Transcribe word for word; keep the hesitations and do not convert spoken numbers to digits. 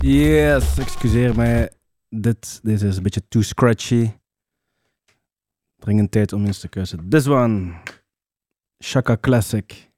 Yes, excuseer mij. Dit, deze is een beetje too scratchy. Dringend tijd om eens te keuzen. This one. Shaka Classic.